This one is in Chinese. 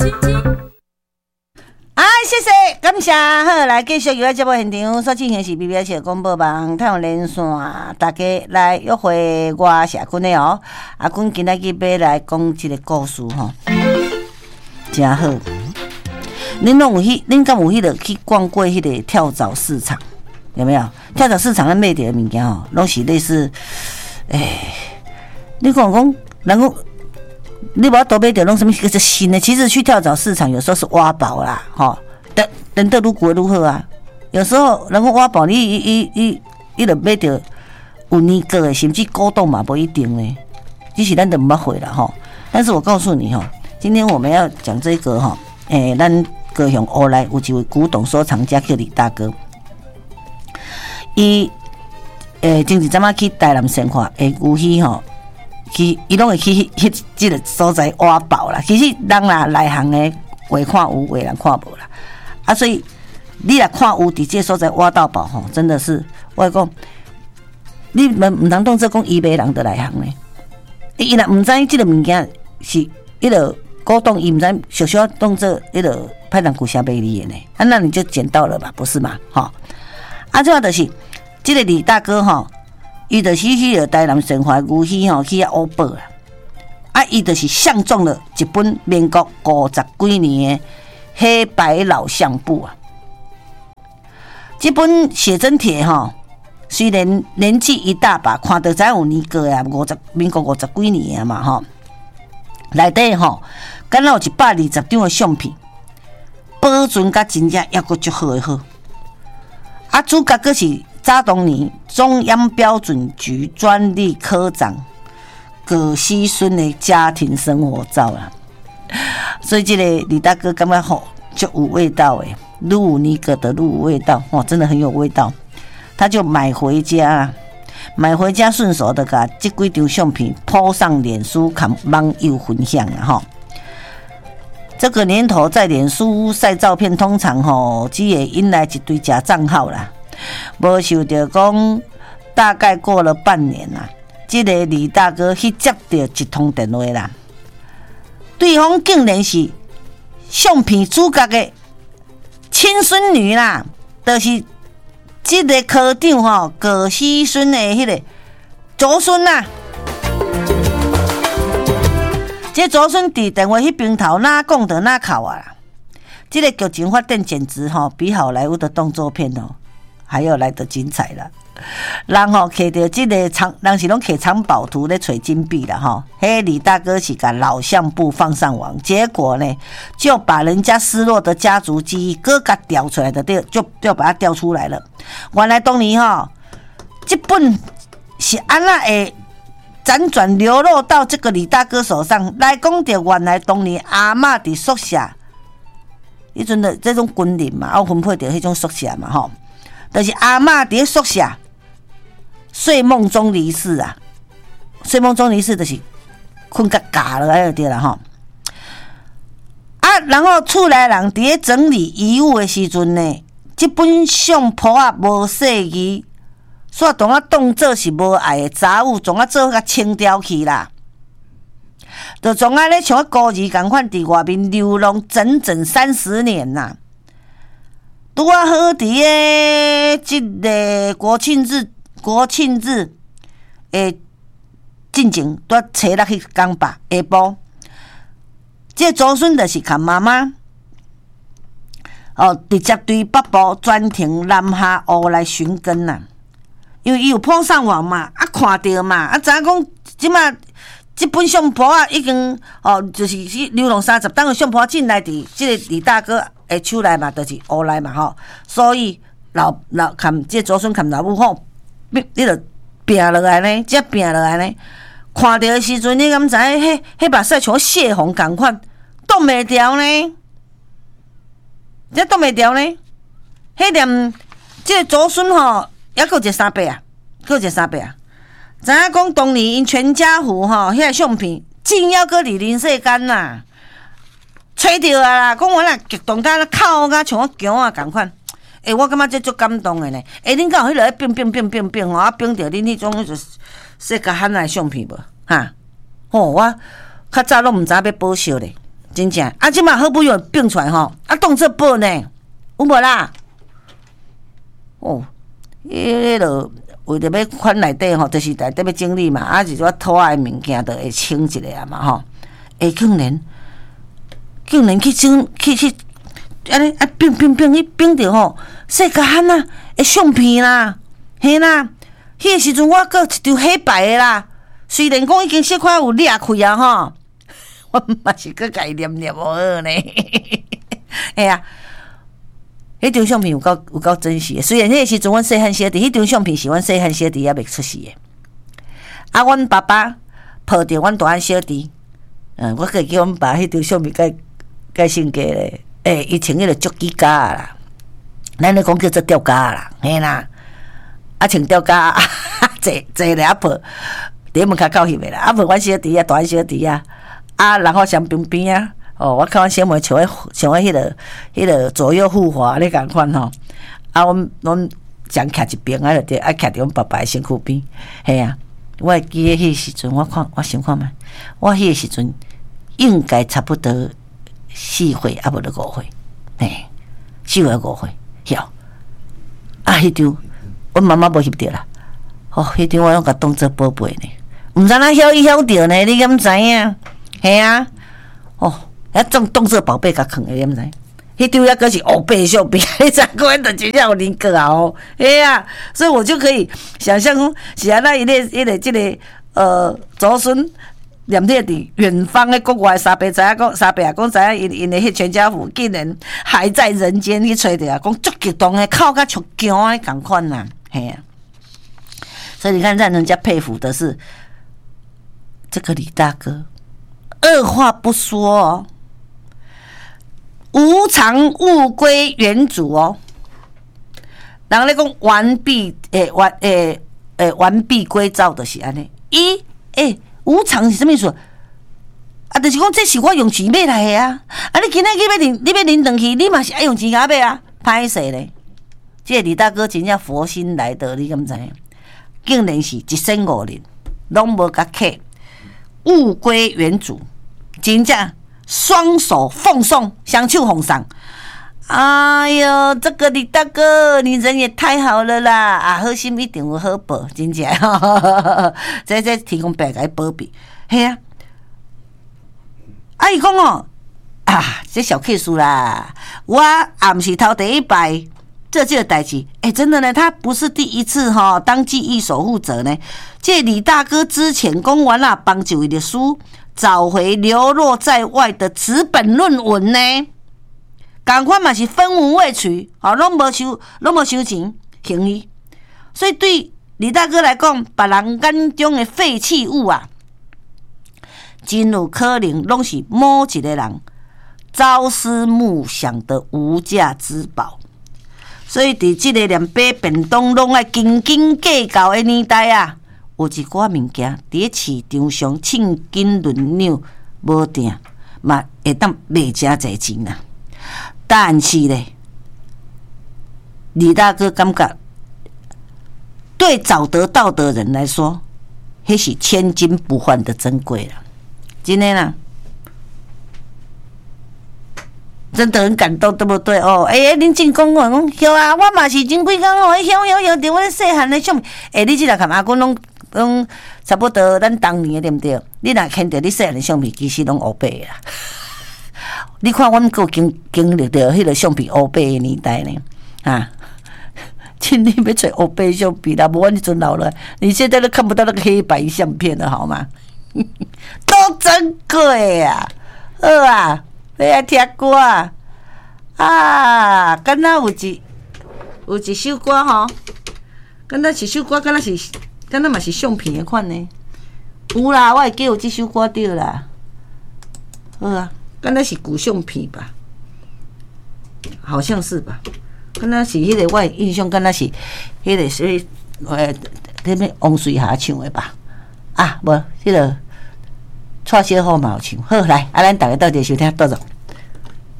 谢谢，感谢。好，来继续由咱节目现场所进行是 BBS 广播网太阳连线，大家来约会我是阿君的哦。阿君今仔日要来讲一个故事吼，真好。恁敢有迄个去逛过迄个跳蚤市场？有没有？跳蚤市场咧卖着的物件吼，拢是类似，你讲人讲。你无多买着弄什么个新的？其实去跳蚤市场有时候是挖宝啦，吼，等得如果如何啊？有时候人讲挖宝，你就买着有年过的，甚至古董嘛，不一定呢。只是咱都唔捌会啦，吼。但是我告诉你吼，今天我们要讲这个吼，咱高雄乌来有一位古董收藏家叫李大哥，伊前一阵仔去台南生活，有去吼。伊拢会去即个所在挖宝啦。其实人啦内行的，画看有，画人看无啦。啊，所以你来看有伫即个所在挖到宝吼，真的是我讲，你们唔通当做讲伊卖人的内行呢。伊若唔知即个物件是迄个古董，伊唔知小小当做迄个派人古下卖你的呢。啊，那你就捡到了吧，不是嘛？吼。啊，主要就是即个李大哥吼。伊就是去了台南生活牛墟吼，去遐乌宝啦。啊，伊就是相中了一本民国50几年的黑白老相簿啊。这本写真帖吼，虽然年纪一大把，看到才有年过啊，民国50几年啊嘛吼。内底吼，敢若有120张的相片，保存甲真正抑阁足好的好。啊，主角阁是。查东尼中央标准局专利科长葛西孙的家庭生活照啦，所以这个李大哥感觉好就有味道诶，露尼格的露味道，哇，真的很有味道。他就买回家，顺手的把这几张相片抛上脸书，看网友分享啦哈。这个年头在脸书晒照片，通常吼只会引来一堆假账号啦。无想到讲，大概过了半年啦，这个李大哥去接到一通电话啦，对方竟然是相片主角的亲孙女啦，就是这个科长吼葛西孙的迄个祖孙啦。这祖孙伫电话迄边头哪讲的哪哭啊啦！这个剧情发展简直吼比好莱坞的动作片哦。还要来得精彩了，人吼摕到这个人是拢摕藏宝图咧找金币啦吼，嘿，李大哥是把老相簿放上网，结果呢就把人家失落的家族记忆各个调出来的，就把它调出来了。原来当年吼，这本是安那会辗转流落到这个李大哥手上，来讲到原来当年阿嬷伫宿舍，迄阵的这种军人嘛，要分配到迄种宿舍嘛吼。就是阿嬷伫宿舍睡梦中离世啊，睡梦中离世就是困甲嘎了就对了吼。啊，然后厝内人伫整理遗物的时阵呢，这本相簿啊无细字，煞当啊当做是无爱的杂物，总啊做甲清掉去啦。就总啊咧像孤儿共款伫外面流浪整整30年呐。拄啊好伫诶，即个国庆日诶进前，拄初六去港吧下晡，这祖孙就是甲妈妈直接对北部转停南下乌来寻根呐。因为伊有抛上网嘛，啊看到嘛，啊知影讲即马这本相簿啊已经就是流浪30档的相簿进来伫即个李大哥诶手内嘛，就是乌来嘛吼，所以老看这祖孙看老母吼，你就拼落来呢，这拼落来呢，看到的时阵，你敢知迄目屎像泄洪共款，挡袂掉呢？这挡袂掉呢？迄念这祖孙吼，还佫一个三伯啊，佫一个三伯啊。知影讲当年因全家福吼，遐个相片竟要搁伫人世间啦，吹着啊啦，讲我啦激动甲哭甲像我强啊共款。我感觉这足感动的呢。恁敢有迄落冰吼，啊冰着恁迄种就世界罕来相片无？哈，我较早拢毋知要保守咧， 真正啊，即马好不容易变出来吼，啊，动作报呢，有无啦？哦，迄落为着要款内底吼，就是内底要整理嘛，啊，就是我拖诶物件都会清一下嘛吼。竟然去整去，安尼啊，伊变着吼，细甲汉啊，诶相片啦，嘿啦，迄个时阵我搁一张黑白诶啦，虽然讲已经小可有裂开啊吼。我嘛是搁家念无好呢，哎呀，迄张相片有够真实的。虽然迄个时阵阮细汉小弟，迄张相片是阮细汉小弟还未出世的。啊，阮爸爸抱着阮大汉小弟，我可以叫阮爸迄张相片改性格咧。伊穿迄个足机架啦，咱咧讲叫做吊架啦，嘿啦，啊穿吊架，坐咧啊抱，伫门口教翕的啦，啊抱阮小弟啊，大汉小弟啊。啊，然后相边边啊，我看阮小妹像迄个左右护华咧共款吼。啊，阮将徛一边啊，就对，啊徛伫阮爸爸的身躯边，嘿啊。我会记迄个时阵，我想看觅，我迄个时阵应该差不多4岁，啊无就5岁，嘿，4岁5岁，晓。啊，迄张阮妈妈无翕着啦，迄张我拢甲当做宝贝呢，毋知哪晓着呢，你敢知影？嘿啊，遐当做宝贝甲藏诶，你毋知？迄张还阁是黑白相片，你知个阮就真正有年过啊哦，嘿啊，所以我就可以想象讲，是安那即个祖孙念迄伫远方诶国外三伯知影讲，三伯啊讲知影因诶迄全家福竟然还在人间去找着啊，讲足激动诶，哭甲像姜诶共款呐，嘿啊，所以你看让人家佩服的是这个李大哥。二话不说哦，无偿物归原主哦。人咧讲完璧完璧归赵就是安尼。无偿是什么意思？啊，就是讲这是我用钱买来的啊！啊，你今仔日你要领转去，你嘛是爱用钱甲买啊？歹势咧，这个李大哥真正佛心来得，你敢知影？竟然是一身5人，拢无甲客。物归原主，真正双手奉送，双手奉上。哎呦，这个李大哥，你人也太好了啦！啊，好心一定有好报，真正，这提供白来保庇，嘿啊！伊讲哦，这小 case 啦，我也不是头第一摆。这个代志，真的呢，他不是第一次当记忆守护者呢。这李大哥之前讲完了，帮一位律师找回流落在外的纸本论文呢，同款嘛是分文未取，拢无收钱，行医。所以对李大哥来讲，别人眼中的废弃物啊，真有可能拢是某一个人朝思暮想的无价之宝。所以伫即个连买便当拢爱斤斤计较的年代啊，有一寡物件伫市场上称斤论两无定，嘛会当卖真侪钱啊。但是咧，李大哥感觉对找得到的人来说，迄是千金不换的珍贵了。真的啦。真的很感动，对不对？恁真讲我讲，对啊，我嘛是前几工晓着阮细汉的相片。你即个含阿公拢差不多咱当年的对不对？你若看到你细汉的相片，其实拢黑白的啦。你看，阮够经历着迄个相片黑白的年代呢，今天要找黑白相片啦，无阮迄阵老了，你现在都看不到那个黑白相片了，好吗？多珍贵啊！好啊。你爱听歌啊？敢若有一首歌吼，敢若是首歌，敢若嘛是相片的款呢。有啦，我会记有这首歌对啦。好啊，敢若是古相片吧？好像是吧？敢若是迄个，我印象敢若是迄个是迄个王水霞唱的吧？无迄个蔡小虎嘛有唱。好，来，咱大家到这收听，多谢。